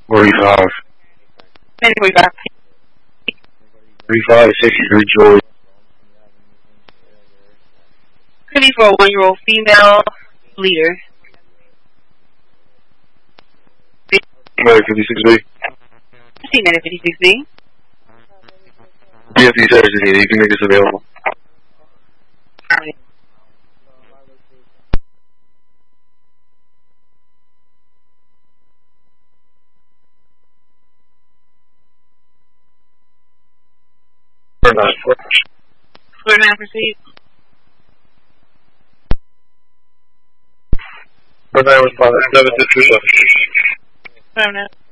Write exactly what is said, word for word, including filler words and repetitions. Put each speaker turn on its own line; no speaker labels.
forty-five.
forty-five.
thirty-five, sixty-three, Joy.
City for a one-year-old female leader.
Medic fifty-six B.
See Medic fifty-six B.
D F D services needed. You can make this available.
Alright.
Or not.
Clear nine, proceed.
Or nine responded. seven two two seven.
Clear nine.